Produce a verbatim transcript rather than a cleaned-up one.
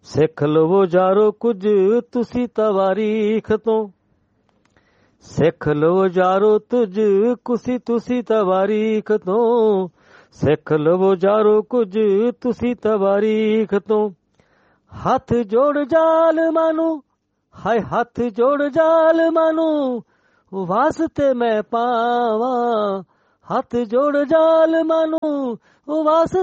ਸਿੱਖ ਲਵੋ ਯਾਰੋ ਕੁਝ ਤੁਸੀਂ ਤਵਾਰੀਖ ਤੋਂ, ਸਿੱਖ ਲਵੋ ਯਾਰੋ ਤੁਝ ਕੁਸੀ ਤੁਸੀਂ ਤਵਾਰੀਖ ਤੋਂ, ਸਿੱਖ ਲਵੋ ਯਾਰੋ ਕੁਝ ਤੁਸੀਂ ਤਵਾਰੀਖ ਤੋਂ। ਹੱਥ ਜੋੜ ਜ਼ਾਲਮਾਂ ਨੂੰ, ਹਾਏ ਹੱਥ ਜੋੜ ਜ਼ਾਲਮਾਂ ਨੂੰ ਵਾਸਤੇ ਮੈਂ ਪਾਵਾਂ, ਹੱਥ ਜੋੜ ਜ਼ਾਲਮਾਂ ਨੂੰ ਵਾਸਤੇ